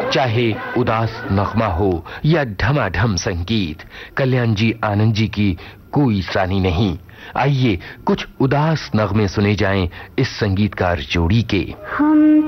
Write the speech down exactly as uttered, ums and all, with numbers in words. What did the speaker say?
चाहे उदास नगमा हो या ढमाढम संगीत, कल्याण जी आनंद जी की कोई सानी नहीं। आइए कुछ उदास नगमे सुने जाएं इस संगीतकार जोड़ी के। हम